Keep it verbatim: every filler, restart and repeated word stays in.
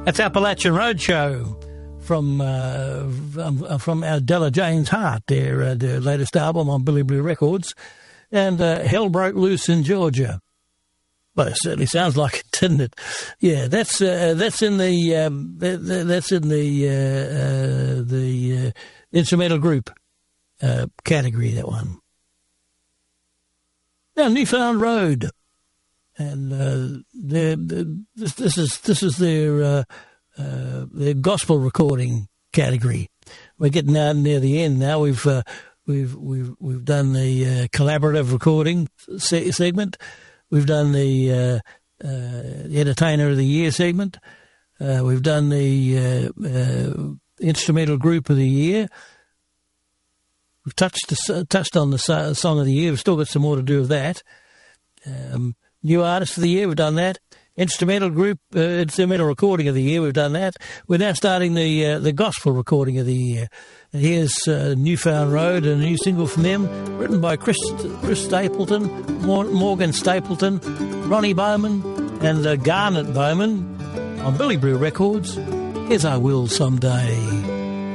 That's Appalachian Roadshow from uh, from, from our Della Jane's Heart, their, uh, their latest album on Billy Blue Records, and uh, Hell Broke Loose in Georgia. Well, it certainly sounds like it, didn't it? Yeah, that's uh, that's in the um, that, that's in the uh, uh, the uh, instrumental group uh, category. That one. Now, Newfound Road. And uh, they're, they're, this, this is this is their uh, uh, their gospel recording category. We're getting out near the end now. We've uh, we've we've we've done the uh, collaborative recording se- segment. We've done the uh, uh, Entertainer of the Year segment. Uh, we've done the uh, uh, Instrumental Group of the Year. We've touched the, touched on the Song of the Year. We've still got some more to do with that. Um, New Artist of the Year, we've done that. Instrumental Group, uh, Instrumental Recording of the Year, we've done that. We're now starting the uh, the Gospel Recording of the Year. And here's uh, Newfound Road, a new single from them, written by Chris Chris Stapleton, Morgan Stapleton, Ronnie Bowman, and uh, Garnet Bowman on Billy Blue Records. Here's I Will Someday.